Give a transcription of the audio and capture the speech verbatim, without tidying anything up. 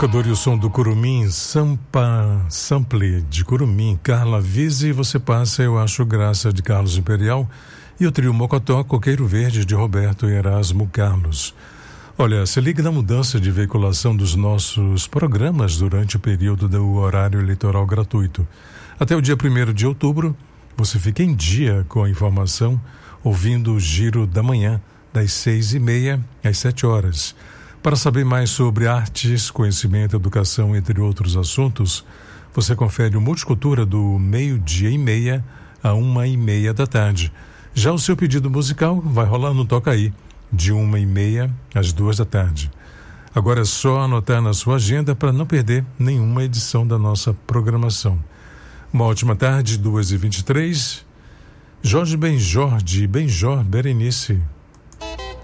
tocador e o som do Curumim, Sampa, Sample de Curumim, Carla Vise, Você Passa, Eu Acho Graça de Carlos Imperial e o trio Mocotó, Coqueiro Verde de Roberto e Erasmo Carlos. Olha, se ligue na mudança de veiculação dos nossos programas durante o período do horário eleitoral gratuito. Até o dia primeiro de outubro, você fica em dia com a informação, ouvindo o Giro da Manhã, das seis e meia às sete horas. Para saber mais sobre artes, conhecimento, educação, entre outros assuntos, você confere o Multicultura do meio-dia e meia a uma e meia da tarde. Já o seu pedido musical vai rolar no Toca Aí, de uma e meia às duas da tarde. Agora é só anotar na sua agenda para não perder nenhuma edição da nossa programação. Uma ótima tarde, duas e vinte e três. Jorge Benjor, de Benjor, Berenice.